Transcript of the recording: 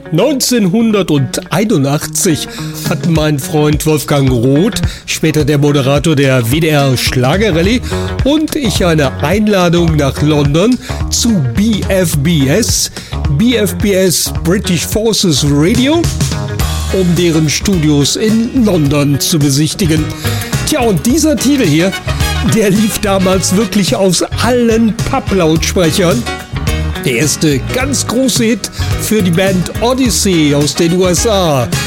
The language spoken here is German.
1981 hat mein Freund Wolfgang Roth, später der Moderator der WDR Schlagerrallye, und ich eine Einladung nach London zu BFBS British Forces Radio, um deren Studios in London zu besichtigen. Tja, und dieser Titel hier, der lief damals wirklich aus allen Papplautsprechern. Der erste ganz große Hit für die Band Odyssey aus den USA.